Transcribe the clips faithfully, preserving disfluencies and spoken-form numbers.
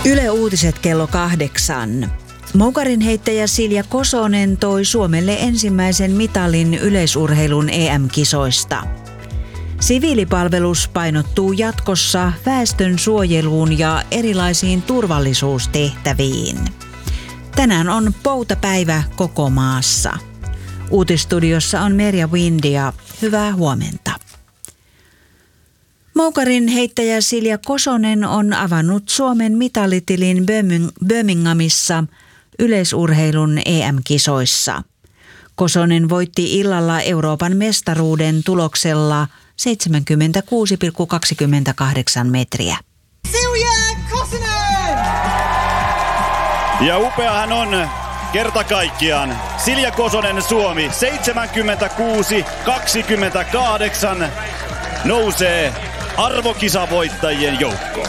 Yle Uutiset kello kahdeksan. Moukarin heittäjä Silja Kosonen toi Suomelle ensimmäisen mitalin yleisurheilun E M-kisoista. Siviilipalvelus painottuu jatkossa väestön suojeluun ja erilaisiin turvallisuustehtäviin. Tänään on poutapäivä koko maassa. Uutistudiossa on Merja Windia. Hyvää huomenta. Moukarin heittäjä Silja Kosonen on avannut Suomen mitalitilin Birminghamissa yleisurheilun E M-kisoissa. Kosonen voitti illalla Euroopan mestaruuden tuloksella seitsemänkymmentäkuusi pilkku kaksikymmentäkahdeksan metriä. Silja Kosonen! Ja upeahan on kerta kaikkiaan. Silja Kosonen Suomi seitsemänkymmentäkuusi kaksikymmentäkahdeksan nousee arvokisavoittajien joukkoon.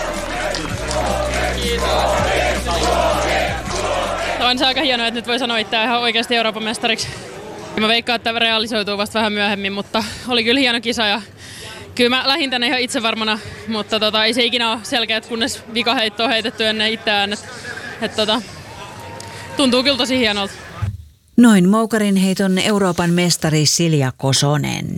On se aika hienoa, että nyt voi sanoa itseään ihan oikeasti Euroopan mestariksi. Mä veikkaan, että realisoituu vasta vähän myöhemmin, mutta oli kyllä hieno kisa ja kyllä mä lähdin tänne ihan itsevarmana, mutta tota, ei se ikinä ole selkeä, kunnes vikaheitto on heitetty ennen itseään. Et, et, tota, tuntuu kyllä tosi hienolta. Noin moukarin heiton Euroopan mestari Silja Kosonen.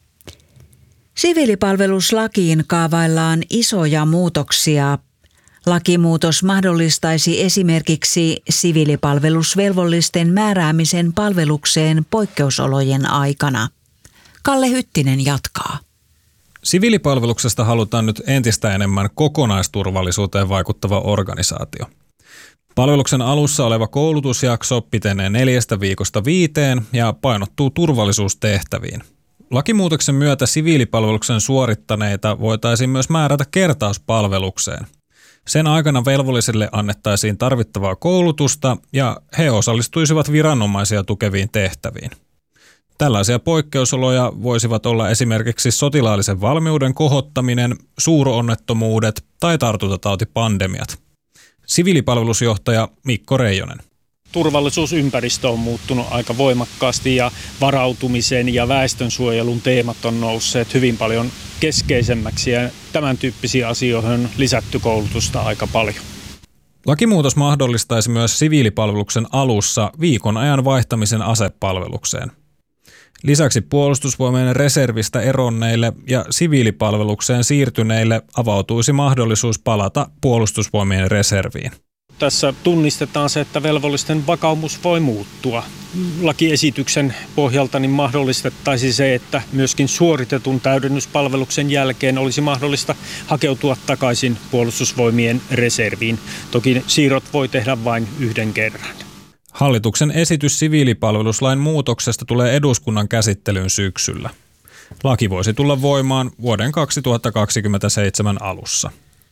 Siviilipalveluslakiin kaavaillaan isoja muutoksia. Lakimuutos mahdollistaisi esimerkiksi siviilipalvelusvelvollisten määräämisen palvelukseen poikkeusolojen aikana. Kalle Hyttinen jatkaa. Siviilipalveluksesta halutaan nyt entistä enemmän kokonaisturvallisuuteen vaikuttava organisaatio. Palveluksen alussa oleva koulutusjakso pitenee neljästä viikosta viiteen ja painottuu turvallisuustehtäviin. Lakimuutoksen myötä siviilipalveluksen suorittaneita voitaisiin myös määrätä kertauspalvelukseen. Sen aikana velvollisille annettaisiin tarvittavaa koulutusta ja he osallistuisivat viranomaisia tukeviin tehtäviin. Tällaisia poikkeusoloja voisivat olla esimerkiksi sotilaallisen valmiuden kohottaminen, suuronnettomuudet tai tartuntatautipandemiat. Siviilipalvelusjohtaja Mikko Reijonen. Turvallisuusympäristö on muuttunut aika voimakkaasti ja varautumisen ja väestönsuojelun teemat on nousseet hyvin paljon keskeisemmäksi ja tämän tyyppisiin asioihin on lisätty koulutusta aika paljon. Lakimuutos mahdollistaisi myös siviilipalveluksen alussa viikon ajan vaihtamisen asepalvelukseen. Lisäksi puolustusvoimien reservistä eronneille ja siviilipalvelukseen siirtyneille avautuisi mahdollisuus palata puolustusvoimien reserviin. Tässä tunnistetaan se, että velvollisten vakaumus voi muuttua. Lakiesityksen pohjalta niin mahdollistettaisiin se, että myöskin suoritetun täydennyspalveluksen jälkeen olisi mahdollista hakeutua takaisin puolustusvoimien reserviin. Toki siirrot voi tehdä vain yhden kerran. Hallituksen esitys siviilipalveluslain muutoksesta tulee eduskunnan käsittelyyn syksyllä. Laki voisi tulla voimaan vuoden kaksituhattakaksikymmentäseitsemän alussa.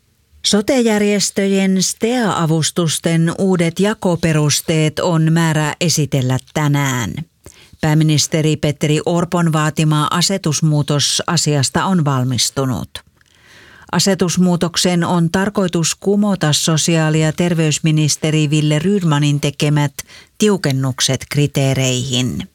Sote-järjestöjen S T E A-avustusten uudet jakoperusteet on määrä esitellä tänään. Pääministeri Petteri Orpon vaatima asetusmuutos asiasta on valmistunut. Asetusmuutoksen on tarkoitus kumota sosiaali- ja terveysministeri Wille Rydmanin tekemät tiukennukset kriteereihin.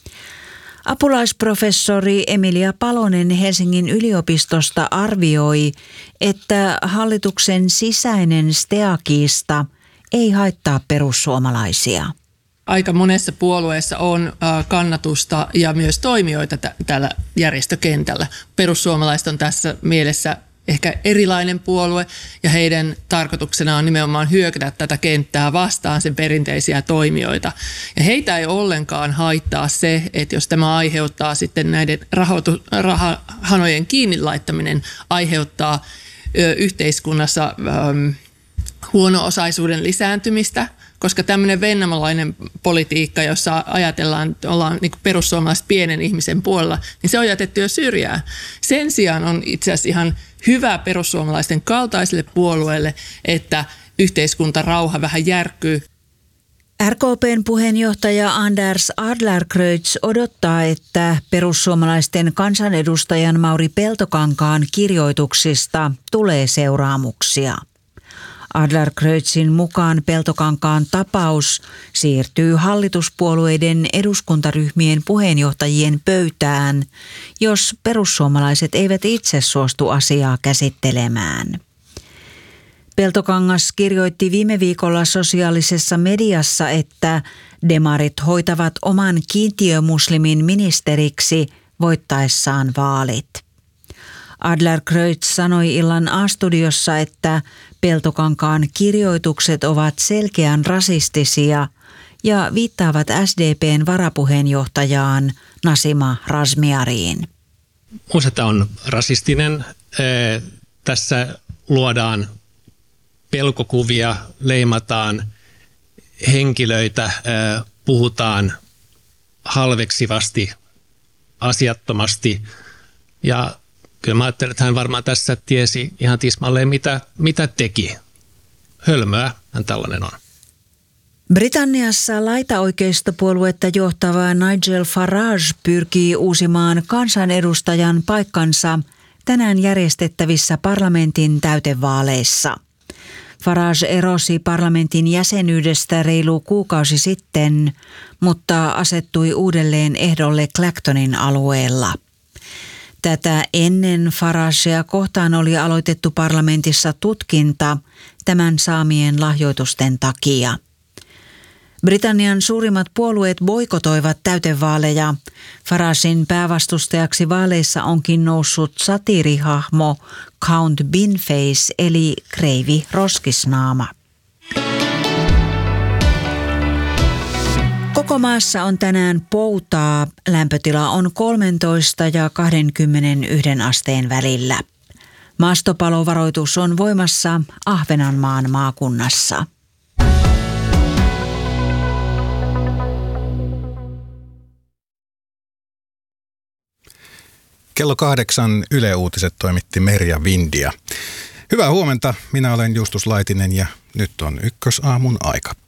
Apulaisprofessori Emilia Palonen Helsingin yliopistosta arvioi, että hallituksen sisäinen S T E A-kiista ei haittaa perussuomalaisia. Aika monessa puolueessa on kannatusta ja myös toimijoita t- tällä järjestökentällä. Perussuomalaiset on tässä mielessä ehkä erilainen puolue ja heidän tarkoituksena on nimenomaan hyökätä tätä kenttää vastaan sen perinteisiä toimijoita. Ja heitä ei ollenkaan haittaa se, että jos tämä aiheuttaa sitten näiden rahoitu- rahahanojen kiinni laittaminen aiheuttaa ö, yhteiskunnassa ö, huono-osaisuuden lisääntymistä, koska tämmöinen vennamolainen politiikka, jossa ajatellaan, että ollaan niin kuin perussuomalaiset pienen ihmisen puolella, niin se on jätetty jo syrjään. Sen sijaan on itse asiassa ihan hyvä perussuomalaisten kaltaiselle puolueelle, että yhteiskuntarauha vähän järkkyy. R K P:n puheenjohtaja Anders Adlercreutz odottaa, että perussuomalaisten kansanedustajan Mauri Peltokankaan kirjoituksista tulee seuraamuksia. Adlercreutzin mukaan Peltokankaan tapaus siirtyy hallituspuolueiden eduskuntaryhmien puheenjohtajien pöytään, jos perussuomalaiset eivät itse suostu asiaa käsittelemään. Peltokangas kirjoitti viime viikolla sosiaalisessa mediassa, että demarit hoitavat oman kiintiömuslimin ministeriksi voittaessaan vaalit. Adlercreutz sanoi illan A-studiossa, että Peltokankaan kirjoitukset ovat selkeän rasistisia ja viittaavat S D P:n varapuheenjohtajaan Nasima Razmyariin. Minusta on rasistinen. Tässä luodaan pelkokuvia, leimataan henkilöitä, puhutaan halveksivasti, asiattomasti ja kyllä mä ajattelen, että hän varmaan tässä tiesi ihan tismalleen, mitä, mitä teki. Hölmöä hän tällainen on. Britanniassa laitaoikeistopuoluetta johtava Nigel Farage pyrkii uusimaan kansanedustajan paikkansa tänään järjestettävissä parlamentin täytevaaleissa. Farage erosi parlamentin jäsenyydestä reilu kuukausi sitten, mutta asettui uudelleen ehdolle Clactonin alueella. Tätä ennen Faragea kohtaan oli aloitettu parlamentissa tutkinta tämän saamien lahjoitusten takia. Britannian suurimmat puolueet boikotoivat täytevaaleja. Faragen päävastustajaksi vaaleissa onkin noussut satiirihahmo Count Binface eli kreivi roskisnaama. Koko maassa on tänään poutaa. Lämpötila on kolmetoista ja kaksikymmentäyksi asteen välillä. Maastopalovaroitus on voimassa Ahvenanmaan maakunnassa. Kello kahdeksan Yle Uutiset toimitti Merja Vindia. Hyvää huomenta, minä olen Justus Laitinen ja nyt on Ykkösaamun aika.